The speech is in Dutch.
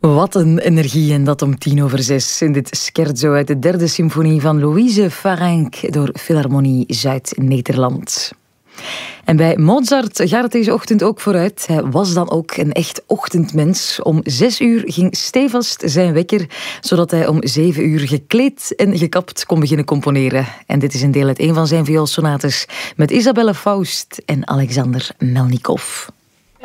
Wat een energie en dat om 6:10 in dit scherzo uit de derde symfonie van Louise Farenc door Philharmonie Zuid-Nederland. En bij Mozart gaat het deze ochtend ook vooruit. Hij was dan ook een echt ochtendmens. Om 6:00 ging stevast zijn wekker, zodat hij om 7:00 gekleed en gekapt kon beginnen componeren. En dit is een deel uit een van zijn vioolsonates met Isabelle Faust en Alexander Melnikov.